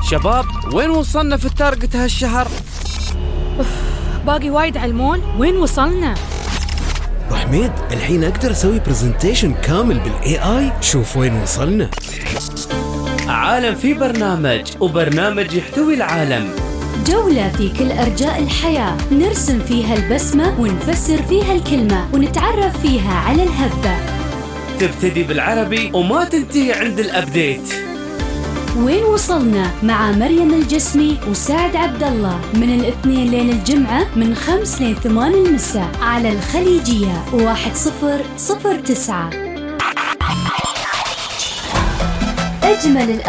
شباب وين وصلنا في التارجت هالشهر؟ باقي وايد على المول. وين وصلنا؟ أبو حميد الحين أقدر أسوي برزنتيشن كامل بالAI. شوف وين وصلنا. عالم في برنامج، وبرنامج يحتوي العالم. جولة في كل أرجاء الحياة، نرسم فيها البسمة ونفسر فيها الكلمة ونتعرف فيها على الهبة. تبتدي بالعربي وما تنتهي عند الأبديت. وين وصلنا مع مريم الجسمي وسعد عبد الله من الاثنين لين الجمعة من 5 لين 8 المساء على الخليجية 1009. أجمل